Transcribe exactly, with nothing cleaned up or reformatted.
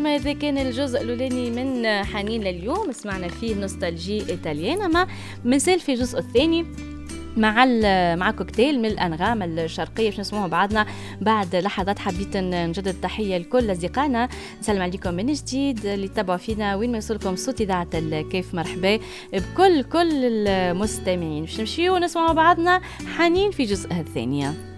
لكم هذا كان الجزء الأولاني من حنين لليوم، سمعنا فيه نوستالجي إيطاليانا. ما منسال في الجزء الثاني مع مع كوكتيل من الأنغام الشرقية باش نسمعوا بعضنا بعد لحظات. حبيت نجدد التحية لكل أصدقائنا، نسلم عليكم من جديد اللي تتابعوا فينا وين ما يوصلكم صوت إذاعة الكيف. مرحبا بكل كل المستمعين، باش نمشيو ونسمعوا بعضنا حنين في جزءها الثانية.